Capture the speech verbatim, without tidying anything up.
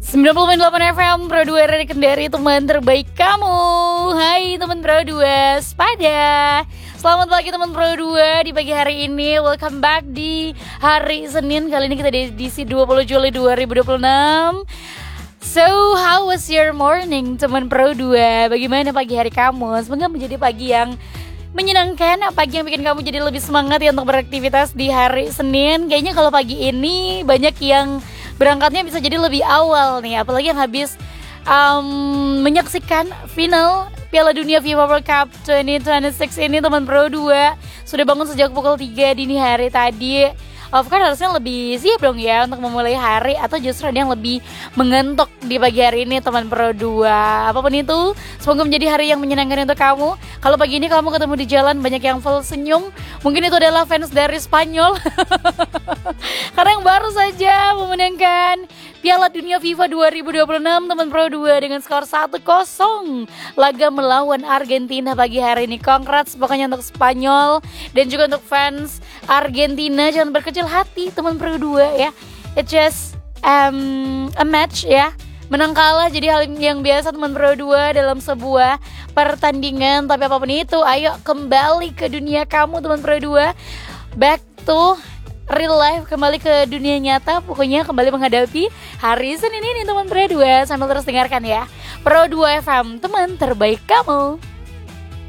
sembilan puluh delapan F M Pro dua Radio Kendari, teman terbaik kamu. Hai teman Pro dua, sepada. Selamat pagi teman Pro dua di pagi hari ini. Welcome back di hari Senin. Kali ini kita di edisi dua puluh Juli dua ribu dua puluh enam. So, how was your morning teman Pro dua? Bagaimana pagi hari kamu? Semoga menjadi pagi yang menyenangkan, pagi yang bikin kamu jadi lebih semangat ya untuk beraktivitas di hari Senin. Kayaknya kalau pagi ini banyak yang berangkatnya bisa jadi lebih awal nih, apalagi yang habis um, menyaksikan final Piala Dunia FIFA World Cup dua ribu dua puluh enam ini teman Pro dua. Sudah bangun sejak pukul tiga dini hari tadi. Of course harusnya lebih siap dong ya untuk memulai hari, atau justru ada yang lebih mengantuk di pagi hari ini teman Pro dua. Apapun itu, semoga menjadi hari yang menyenangkan untuk kamu. Kalau pagi ini kamu ketemu di jalan banyak yang full senyum, mungkin itu adalah fans dari Spanyol. Karena yang baru saja memenangkan Piala Dunia FIFA dua ribu dua puluh enam teman Pro dua dengan skor satu kosong. Laga melawan Argentina pagi hari ini. Congrats pokoknya untuk Spanyol dan juga untuk fans Argentina. Jangan berkecil hati teman Pro dua ya. It's just um, a match ya. Menang kalah jadi hal yang biasa teman Pro dua dalam sebuah pertandingan. Tapi apapun itu, ayo kembali ke dunia kamu teman Pro dua. Back to real life, kembali ke dunia nyata. Pokoknya kembali menghadapi hari Senin ini teman Pro dua. Sambil terus dengarkan ya Pro dua F M, teman terbaik kamu.